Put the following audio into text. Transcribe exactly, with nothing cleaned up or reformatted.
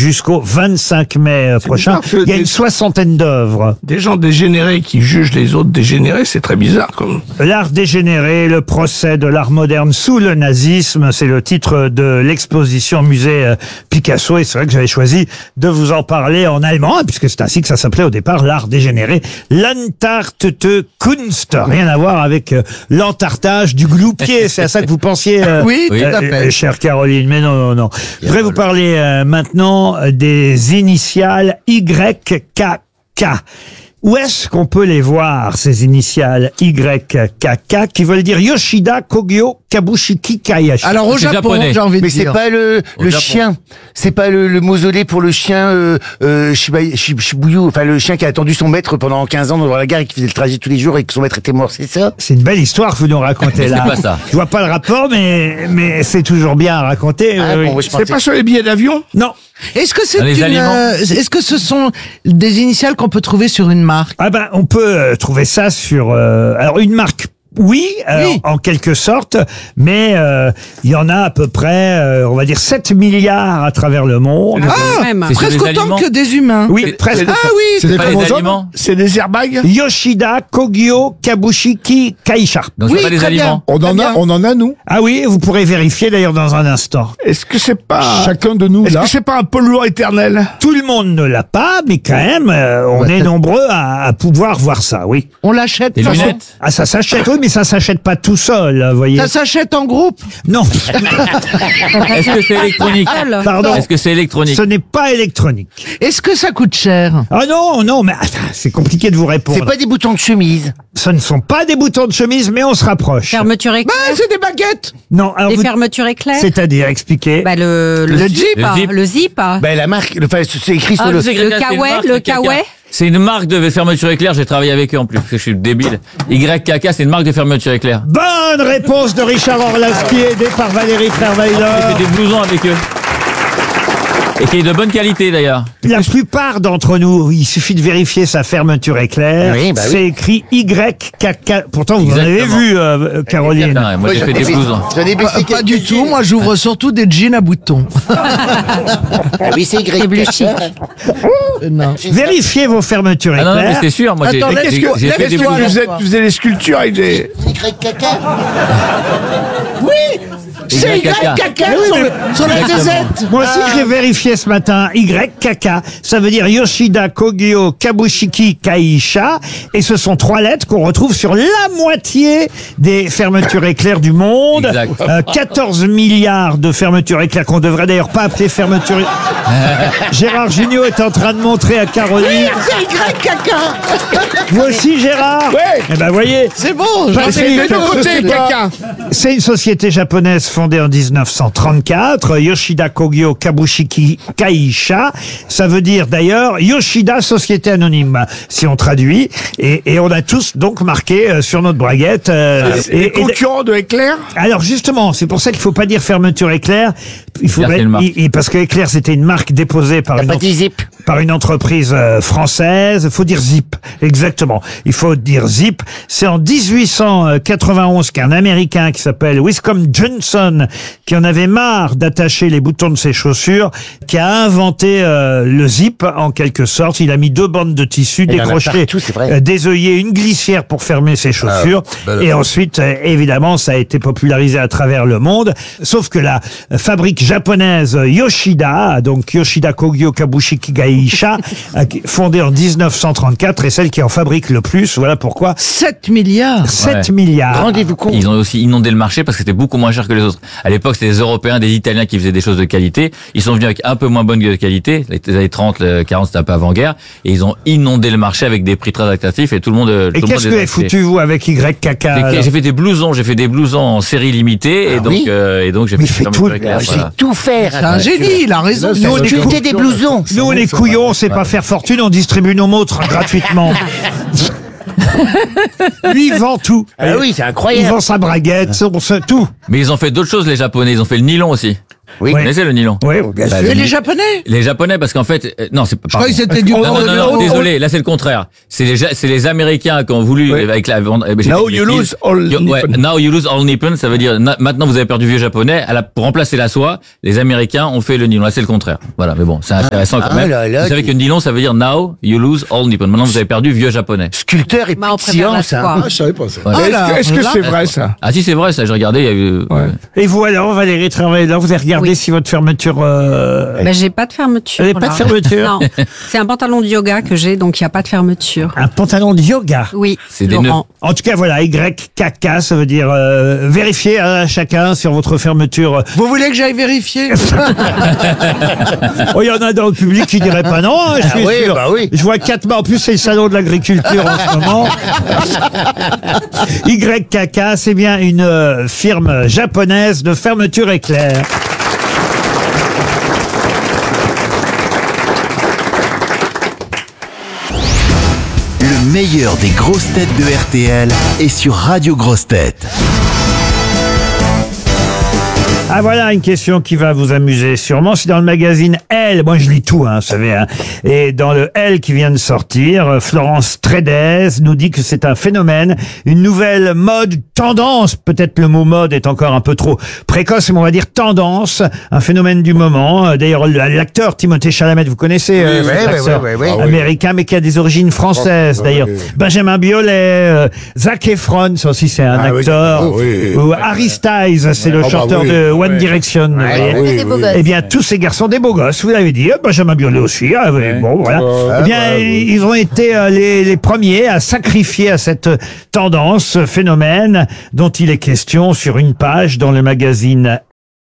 jusqu'au vingt-cinq mai prochain. Il y a une soixantaine d'œuvres. Des gens dégénérés qui jugent les autres dégénérés, c'est très bizarre. Comme... L'art dégénéré, le procès de l'art moderne sous le nazisme, c'est le titre de l'exposition au musée Picasso. Et c'est vrai que j'avais choisi de vous en parler en allemand, puisque c'est ainsi que ça s'appelait au départ, l'art dégénéré. L'Antarkte Kunst. Rien à voir avec euh, l'entartage du gloupier. C'est à ça que vous pensiez, euh, oui, tout euh, à fait. euh, chère Caroline. Mais non, non, non. Je voudrais vous parler euh, maintenant des initiales Y K K. Où est-ce qu'on peut les voir, ces initiales Y K K, qui veulent dire Yoshida Kogyo Kabushiki Kayashi? Alors au C'est Japon, japonais. j'ai envie de Mais c'est dire. pas le, Au le Japon. chien. C'est pas le, le mausolée pour le chien euh, euh, Shiba, Shib- Shibuya. Enfin, le chien qui a attendu son maître pendant quinze ans dans la gare et qui faisait le trajet tous les jours et que son maître était mort, c'est ça? C'est une belle histoire que vous nous racontez là. C'est pas ça. Je vois pas le rapport, mais, mais c'est toujours bien à raconter. Ah, oui, bon, oui. je C'est pensais- pas sur les billets d'avion? Non. Est-ce que c'est Dans les une, aliments. euh, est-ce que ce sont des initiales qu'on peut trouver sur une marque? Ah ben, on peut euh, trouver ça sur... euh, alors, une marque... Oui, euh, Oui. en quelque sorte, mais euh, il y en a à peu près, euh, on va dire, sept milliards à travers le monde. Ah, même. C'est sur presque des autant aliments. que des humains. Oui, c'est- presque. Ah oui, C'est pas les aliments. C'est des airbags? Yoshida Kogyo Kabushiki Kaisha. Donc Oui, c'est pas des très aliments. bien. On en a, on en a nous. Ah oui, vous pourrez vérifier d'ailleurs dans un instant. Est-ce que c'est pas... Chacun de nous Est-ce là. que c'est pas un polluant éternel? Tout le monde ne l'a pas, mais quand même, euh, on est nombreux à, à pouvoir voir ça, oui. On l'achète. Des ça- lunettes. Ah, ça s'achète, oui, mais ça s'achète pas tout seul, vous voyez. Ça s'achète en groupe. Non, Est-ce que c'est électronique? pardon, Est-ce que c'est électronique? ce n'est pas électronique. Est-ce que ça coûte cher? Ah non, non, mais attends, c'est compliqué de vous C'est répondre. pas des boutons de chemise. Ce ne sont pas des boutons de chemise, mais on se rapproche. Fermeture éclair. Ah, c'est des baguettes. Non, alors Des vous- fermetures éclair. c'est-à-dire, expliquez. Bah le, le, Le zip, zip. Le ah, zip. le zip. ah. Ben, la marque, le- enfin, c'est écrit sur Ah, le... vous Le kawaii, le kawaii. C'est une marque de fermeture éclair, j'ai travaillé avec eux en plus, parce que je suis débile. Y K K, c'est une marque de fermeture éclair. Bonne réponse de Richard Orlowski, aidé par Valérie J'ai Trierweiler. fait des blousons avec eux. Et qui est de bonne qualité d'ailleurs. La plupart d'entre nous, il suffit de vérifier sa fermeture éclair. Oui, bah oui. C'est écrit Y K K. Pourtant, vous en avez Exactement. vu, euh, Caroline. Non, moi j'ai fait des blousons. J'en ai Pas, baissé pas du quelques-unes. tout. Moi, j'ouvre surtout des jeans à boutons. Ah oui, c'est Y. C'est bleu chic. Euh, non. Vérifiez vos fermetures Ah non, non, mais éclair. c'est sûr, moi j'ai Attends, j'ai- laisse- j'ai laisse- fait des laisse-toi, blousons. Tu faisais, laisse-toi. tu faisais les sculptures avec des... Y K K. Oui, c'est Y Y K K. K K sur, le- sur la Exactement. zézette. Moi aussi, j'ai vérifié ce matin. Y K K. Ça veut dire Yoshida Kogyo Kabushiki Kaisha. Et ce sont trois lettres qu'on retrouve sur la moitié des fermetures éclair du monde. Exact. Euh, quatorze milliards de fermetures éclair qu'on devrait d'ailleurs pas appeler fermetures. Gérard Jugnot est en train de montrer à Caroline. C'est Y K K. Vous aussi, Gérard? Ouais. Eh ben, voyez. C'est bon. Bah, j'en c'est ai des fait deux deux. côtés, Je sais pas. quelqu'un. C'est une société japonaise fondée en dix-neuf cent trente-quatre, Yoshida Kogyo Kabushiki Kaisha. Ça veut dire d'ailleurs Yoshida Société Anonyme, si on traduit. Et, et on a tous donc marqué euh, sur notre braguette. euh, Et, et- les et- concurrents de Éclair? alors justement, c'est pour ça qu'il faut pas dire fermeture éclair. Il faut Éclair, c'est une marque. il- il- parce que éclair c'était une marque déposée par T'as une pas entre- dit zip. par une entreprise euh, française. Il faut dire Zip, exactement. Il faut dire Zip. C'est en dix-huit cent quatre-vingt-onze qu'un Américain qui s'appelle Wiscombe Johnson, qui en avait marre d'attacher les boutons de ses chaussures, qui a inventé euh, le Zip en quelque sorte. Il a mis deux bandes de tissu Il y en a décrochées, partout, c'est vrai. euh, des œillets, une glissière pour fermer ses chaussures. Et ensuite, euh, évidemment, ça a été popularisé à travers le monde. Sauf que la euh, fabrique japonaise Yoshida, donc Yoshida Kogyo Kabushiki Gaisha, euh, qui- fondée en dix-neuf cent trente-quatre, est celle qui en fabrique le plus. Voilà pourquoi sept milliards. sept Ouais. milliards. Rendez-vous compte. Ils ont aussi inondé le marché parce que c'était beaucoup moins cher que les autres. À l'époque, c'était des Européens, des Italiens qui faisaient des choses de qualité. Ils sont venus avec un peu moins bonne qualité. Les années trente, les quarante, c'était un peu avant-guerre. Et ils ont inondé le marché avec des prix très attractifs et tout le monde, Et tout le monde qu'est-ce que les a est achetés. foutu, vous, avec Y K K J'ai- alors J'ai fait des blousons, j'ai fait des blousons en série limitée et donc oui euh, et donc j'ai Mais fait il fait fermeture tout. éclair, Je sais voilà. tout faire. C'est un génie, il a raison. Nous, on est Tu cou- étais des blousons. Nous, les couillons, on sait pas faire fortune, on distribue nos montres gratuitement. Lui, il vend tout. Ah oui, c'est Il incroyable. vend sa braguette, son, son- tout. Mais ils ont fait d'autres choses les Japonais, ils ont fait le nylon aussi. Oui. Vous connaissez le nylon? Oui, bien Bah, sûr. Et les Japonais? Les Japonais, parce qu'en fait, euh, non, c'est pas. Je crois que pardon. c'était du... Non, non, non, non, Oh, désolé, là c'est le contraire. C'est les, Ja- c'est les Américains qui ont voulu, Oui. avec la vente. eh ben, j'ai Now dit you bêtise. lose all Yo- ouais, Nippon. now you lose all Nippon, ça veut dire, na- maintenant vous avez perdu vieux japonais, à la, pour remplacer la soie, les Américains ont fait le nylon. Là c'est le contraire. Voilà, mais bon, c'est intéressant quand ah même. là là, vous savez tu- que nylon, ça veut dire now you lose all Nippon. Maintenant vous avez perdu vieux japonais. Sculpteur et Bah, on préfère la science, hein. soie. Ah, je savais pas ça. Ouais. Est-ce là, que- est-ce que là- c'est vrai, ça? Ah si c'est vrai, ça j'ai regardé, il y a eu. Ouais. Et vous alors, Valérie Trierweiler, vous avez regardé Oui. si votre fermeture... euh, Ben, j'ai pas de fermeture. Vous avez pas là. de fermeture Non. C'est un pantalon de yoga que j'ai, donc il n'y a pas de fermeture. un pantalon de yoga. Oui, C'est des Laurent. En tout cas, voilà, Y K K, ça veut dire euh, vérifier à chacun sur votre fermeture. Vous voulez que j'aille vérifier? Oh, il y en a dans le public qui dirait pas non, hein, je suis Ah oui, sûr. bah oui. Je vois quatre mains. En plus, c'est le salon de l'agriculture en ce moment. Y K K, c'est bien une euh, firme japonaise de fermeture éclair. Le meilleur des grosses têtes de R T L est sur Radio Grosses Têtes. Ah voilà une question qui va vous amuser sûrement. C'est dans le magazine Elle. Moi je lis tout, hein, vous savez. Hein. Et dans le Elle qui vient de sortir, euh, Florence Trédez nous dit que c'est un phénomène, une nouvelle mode, tendance. Peut-être le mot mode est encore un peu trop précoce, mais on va dire tendance, un phénomène du moment. Euh, D'ailleurs l'acteur Timothée Chalamet, vous connaissez euh, Oui, cet oui, acteur oui, oui, oui. américain, mais qui a des origines françaises d'ailleurs. Benjamin Biolay, euh, Zac Efron, ça aussi c'est un Ah oui, acteur. ah oui. Ou Harry Styles, c'est le Ah bah chanteur oui. de One Direction. vous voyez. oui, des beaux oui. gosses. Eh bien, tous ces garçons, des beaux gosses, vous l'avez dit. Euh, Benjamin Biolay aussi. Ah, oui, bon, voilà. Eh bien, ils ont été euh, les, les premiers à sacrifier à cette tendance, ce phénomène dont il est question sur une page dans le magazine